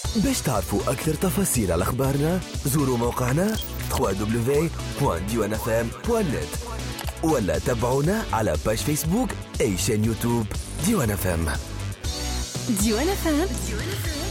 باش تعرفوا أكثر تفاصيل على أخبارنا زوروا موقعنا www.diwanfm.net ولا تابعونا على باج فيسبوك أي شان يوتيوب ديوان FM. ديوان FM